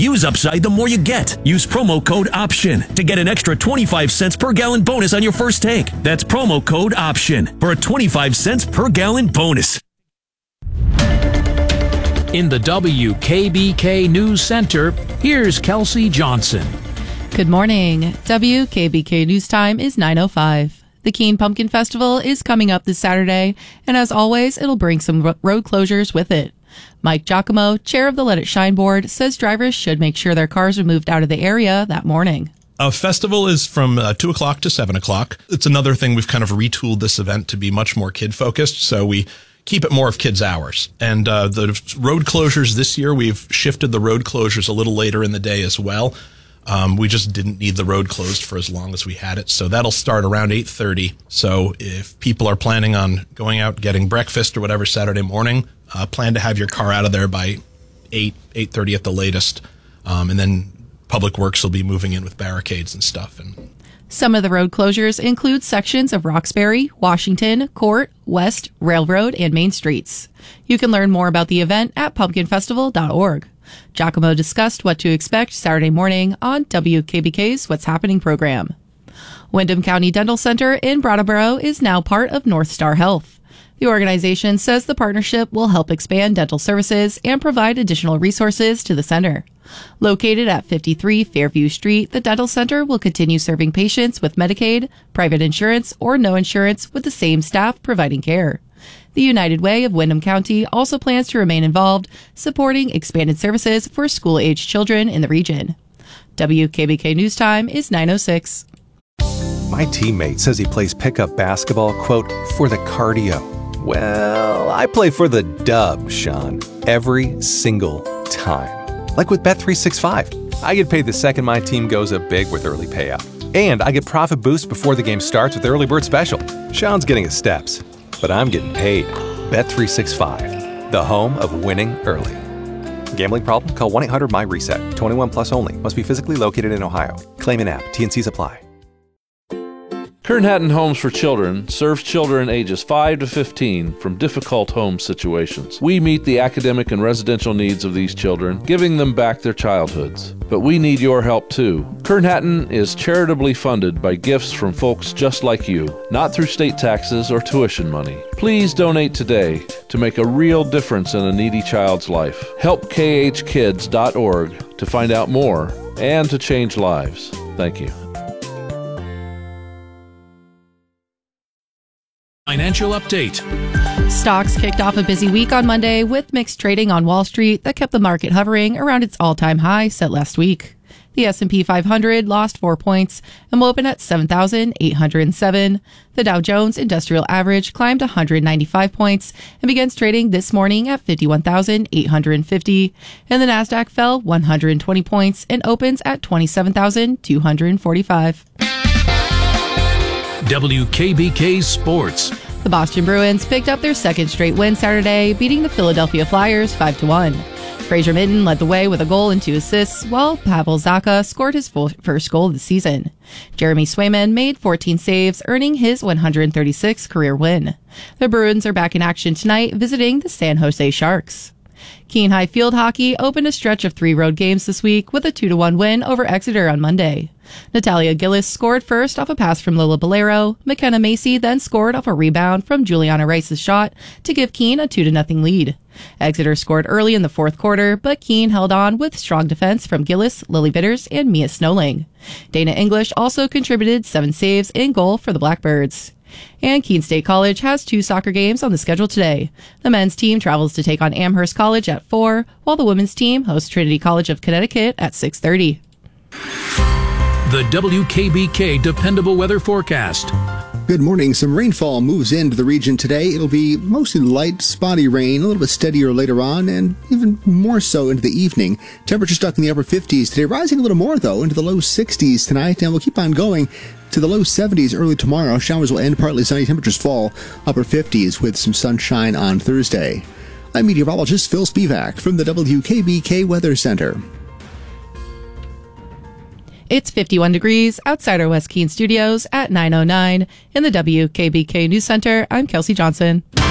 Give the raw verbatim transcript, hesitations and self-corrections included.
Use Upside the more you get. Use promo code OPTION to get an extra twenty-five cents per gallon bonus on your first tank. That's promo code OPTION for a twenty-five cents per gallon bonus. In the W K B K News Center, here's Kelsey Johnson. Good morning. W K B K News Time is nine oh five. The Keene Pumpkin Festival is coming up this Saturday, and as always, it'll bring some road closures with it. Mike Giacomo, chair of the Let It Shine board, says drivers should make sure their cars are moved out of the area that morning. A festival is from uh, two o'clock to seven o'clock. It's another thing we've kind of retooled this event to be much more kid-focused, so we keep it more of kids' hours. And uh, the road closures this year, we've shifted the road closures a little later in the day as well. Um, we just didn't need the road closed for as long as we had it. So that'll start around eight thirty. So if people are planning on going out, getting breakfast or whatever Saturday morning, uh, plan to have your car out of there by eight, eight thirty at the latest. Um, and then Public Works will be moving in with barricades and stuff. And some of the road closures include sections of Roxbury, Washington, Court, West, Railroad, and Main Streets. You can learn more about the event at pumpkin festival dot org. Giacomo discussed what to expect Saturday morning on W K B K's What's Happening program. Windham County Dental Center in Brattleboro is now part of North Star Health. The organization says the partnership will help expand dental services and provide additional resources to the center. Located at fifty-three Fairview Street, the dental center will continue serving patients with Medicaid, private insurance, or no insurance with the same staff providing care. The United Way of Windham County also plans to remain involved, supporting expanded services for school-aged children in the region. W K B K News Time is nine oh six. My teammate says he plays pickup basketball, quote, for the cardio. Well, I play for the dub, Sean, every single time. Like with Bet three sixty-five. I get paid the second my team goes up big with early payout. And I get profit boost before the game starts with the early bird special. Sean's getting his steps, but I'm getting paid. Bet three sixty-five, the home of winning early. Gambling problem? Call one eight hundred M Y reset. twenty-one plus only. Must be physically located in Ohio. Claim in app. T N Cs apply. Kern Hatton Homes for Children serves children ages five to fifteen from difficult home situations. We meet the academic and residential needs of these children, giving them back their childhoods. But we need your help too. Kern Hatton is charitably funded by gifts from folks just like you, not through state taxes or tuition money. Please donate today to make a real difference in a needy child's life. help k h kids dot org to find out more and to change lives. Thank you. Financial update. Stocks kicked off a busy week on Monday with mixed trading on Wall Street that kept the market hovering around its all-time high set last week. The S and P five hundred lost four points and will open at seven thousand eight hundred seven. The Dow Jones Industrial Average climbed one hundred ninety-five points and begins trading this morning at fifty-one thousand eight hundred fifty. And the Nasdaq fell one hundred twenty points and opens at twenty-seven thousand two hundred forty-five. W K B K Sports. The Boston Bruins picked up their second straight win Saturday, beating the Philadelphia Flyers five to one. Fraser Minten led the way with a goal and two assists, while Pavel Zacha scored his first goal of the season. Jeremy Swayman made fourteen saves, earning his one hundred thirty-sixth career win. The Bruins are back in action tonight, visiting the San Jose Sharks. Keene High Field Hockey opened a stretch of three road games this week with a two to one win over Exeter on Monday. Natalia Gillis scored first off a pass from Lila Bolero. McKenna Macy then scored off a rebound from Juliana Rice's shot to give Keene a two to nothing lead. Exeter scored early in the fourth quarter, but Keene held on with strong defense from Gillis, Lily Bitters, and Mia Snowling. Dana English also contributed seven saves in goal for the Blackbirds. And Keene State College has two soccer games on the schedule today. The men's team travels to take on Amherst College at four, while the women's team hosts Trinity College of Connecticut at six thirty. The W K B K Dependable Weather Forecast. Good morning. Some rainfall moves into the region today. It'll be mostly light, spotty rain, a little bit steadier later on, and even more so into the evening. Temperatures stuck in the upper fifties today, rising a little more, though, into the low sixties tonight, and we'll keep on going to the low seventies early tomorrow. Showers will end, partly sunny. Temperatures fall upper fifties with some sunshine on Thursday. I'm meteorologist Phil Spivak from the W K B K Weather Center. It's fifty-one degrees outside our West Keene studios at nine oh nine. In the W K B K News Center, I'm Kelsey Johnson.